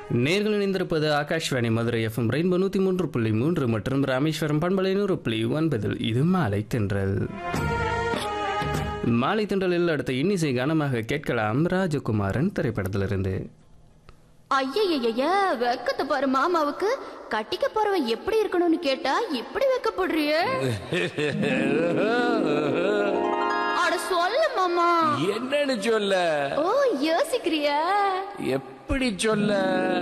நேர்கள் இணைந்திருப்பது Akashvani Madurai FM rainbow 103.3 மற்றும் ராமேஸ்வரம் பண்பலை 100.9. இது மாலை தென்றல். மாலை தென்றலில் அடுத்த இன்னிசை கானமாக கேட்கலாம் ராஜகுமாரன் திரைப்படத்திலிருந்து. ஐயய்ய வெக்கத்தை பாரு மாமாவுக்கு. கட்டிக்க போறவன் எப்படி இருக்கணும்னு கேட்டா இப்படி வெக்கப்படுறிய? அட சொல்ல மாமா. என்னன்னு சொல்ல? ஓ யோசிக்கிறியா? எப்படி சொல்ல?